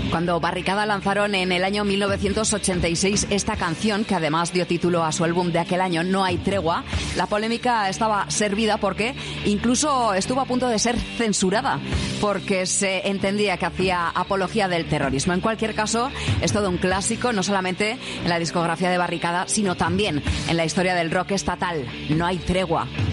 Cuando Barricada lanzaron en el año 1986 esta canción, que además dio título a su álbum de aquel año, No hay tregua, la polémica estaba servida porque incluso estuvo a punto de ser censurada, porque se entendía que hacía apología del terrorismo. En cualquier caso, es todo un clásico, no solamente en la discografía de Barricada, sino también en la historia del rock estatal. No hay tregua.